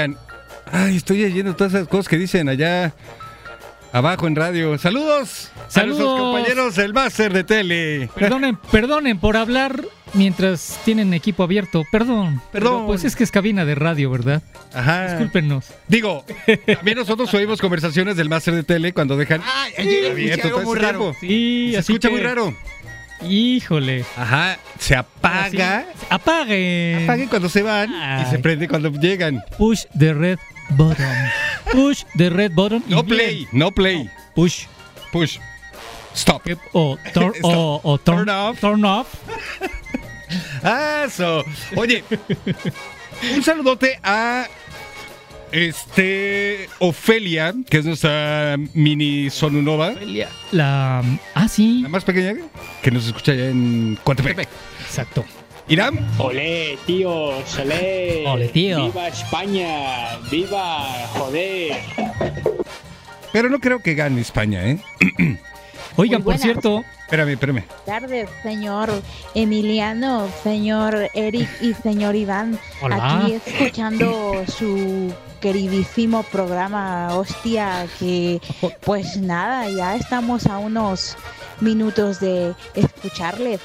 Oigan, estoy leyendo todas esas cosas que dicen allá abajo en radio. ¡Saludos! A nuestros compañeros del máster de tele. Perdonen por hablar mientras tienen equipo abierto. Perdón. Pero, pues es que es cabina de radio, ¿verdad? Ajá. Discúlpenos. Digo, también nosotros oímos conversaciones del máster de tele cuando dejan abierto todo muy ese raro. tiempo. Sí, Se así escucha que, muy raro. Híjole. Ajá, se apaga. Sí. Apaguen. Apaguen cuando se van y se prende cuando llegan. Push the red button. Push the red button. No play, no play. Push. Push. Stop. O turn off. Turn off. Eso. Oye, un saludote a Ofelia, que es nuestra mini sonunova. Sí. La más pequeña que nos escucha allá en Coatepec. Exacto. Irán. Olé, tío, solé. Ole, tío. Viva España, viva, joder. Pero no creo que gane España, ¿eh? Oigan, Muy por buenas. cierto. Espérame. Buenas tardes, señor Emiliano, señor Eric y señor Iván. Hola. Aquí escuchando su queridísimo programa, hostia, que pues nada, ya estamos a unos minutos de escucharles.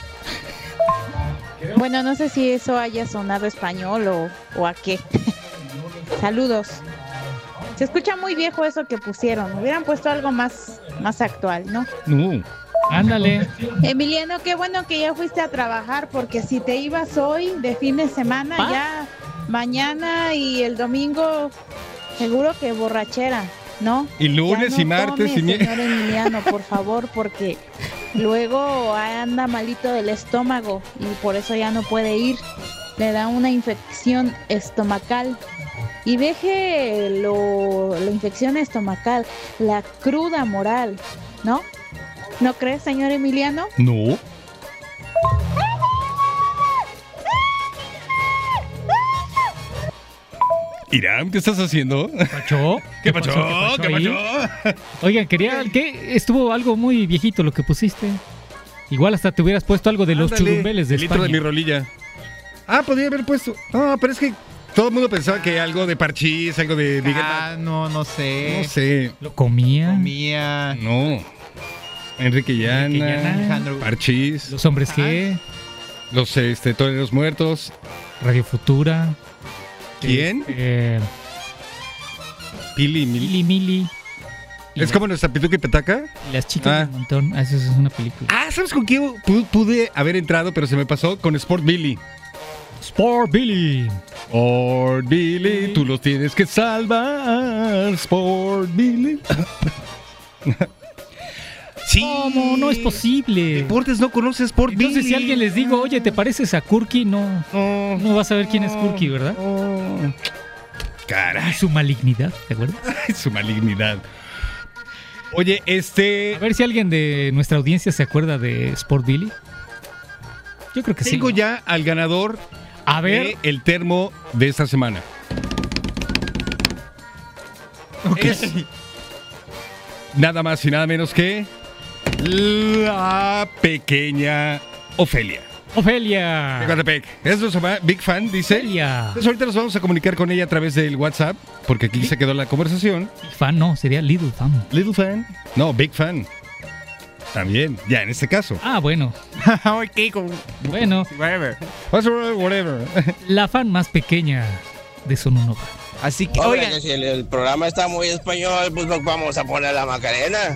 Bueno, no sé si eso haya sonado español o a qué. Saludos. Se escucha muy viejo eso que pusieron. Hubieran puesto algo más actual, ¿no? No. Ándale. Emiliano, qué bueno que ya fuiste a trabajar, porque si te ibas hoy de fin de semana, ya mañana y el domingo, seguro que borrachera, ¿no? Y lunes Ya no y martes tome, y señor Emiliano, por favor, porque luego anda malito del estómago y por eso ya no puede ir. Le da una infección estomacal. Y deje la infección estomacal, la cruda moral, ¿no? ¿No crees, señor Emiliano? No. Irán, ¿qué estás haciendo? ¿Pacho? ¿Qué pasó? ¿Qué ahí? pasó? Oigan, ¿qué? Estuvo algo muy viejito lo que pusiste. Igual hasta te hubieras puesto algo de los Ándale, churumbeles de el litro de mi España. rolilla. Podría haber puesto. No, pero es que todo el mundo pensaba que algo de Parchís, algo de Miguel. No sé. No sé. ¿Lo comía? Comía. No. Enrique Llana, Alejandro. Parchís, ¿Los hombres qué? los toreros muertos. Radio Futura. ¿Quién? Pili y Mili. Mili. Y Es como nuestra Pituca y Petaca. las chicas del montón. Eso es una película. ¿Sabes con quién pude haber entrado, pero se me pasó? Con Sport Billy. Sport Billy. Sport Billy, tú los tienes que salvar. Sport Billy. Sí. ¿Cómo? No es posible. Deportes no conoce Sport Billy. Entonces, si a alguien les digo, oye, ¿te pareces a Kurki? No vas a ver quién es Kurki, ¿verdad? Caray, Su malignidad, ¿te acuerdas? su malignidad. Oye, A ver si alguien de nuestra audiencia se acuerda de Sport Billy. Yo creo que sí. tengo ya al ganador A ver. el termo de esta semana. Es nada más y nada menos que la pequeña Ofelia. Ofelia. De Coatepec. Es nuestra big fan, dice. Ofelia. Entonces ahorita nos vamos a comunicar con ella a través del WhatsApp, porque aquí se quedó la conversación. Big fan, no, sería Little fan. Little fan. No, big fan. También, ya en este caso. Bueno. Ok, como. Bueno, Whatever. Whatever. la fan más pequeña de Sonunova. Así que, Oiga, oigan. que si el programa está muy español, pues nos vamos a poner la Macarena.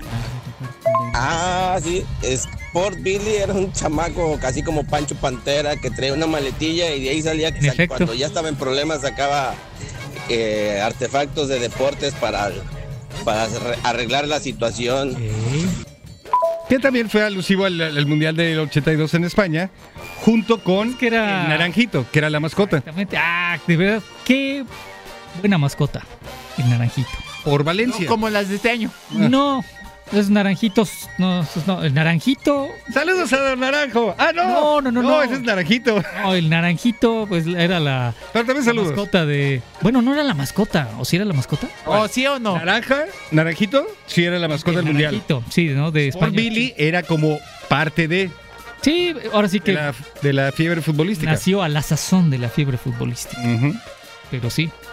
Sí, Sport Billy era un chamaco casi como Pancho Pantera que traía una maletilla y de ahí salía En efecto. cuando ya estaba en problemas sacaba artefactos de deportes para arreglar la situación. Que también fue alusivo al Mundial del 82 en España, junto con que era- el Naranjito, que era la mascota, Exactamente. De verdad, qué buena mascota. El naranjito. por Valencia. No, como las de este año. No, los naranjitos. No, el naranjito. Saludos a Don Naranjo. No. ese es Naranjito. No, el naranjito, pues era la Pero también saludos. mascota de. Bueno, no era la mascota. ¿O sí era la mascota? ¿O sí o no? Naranjito, sí era la mascota del El Mundial. naranjito, sí, ¿no? De Sport España. Billy era como parte de Sí, ahora sí que la fiebre futbolística. nació a la sazón de la fiebre futbolística. Ujú. Pero sí.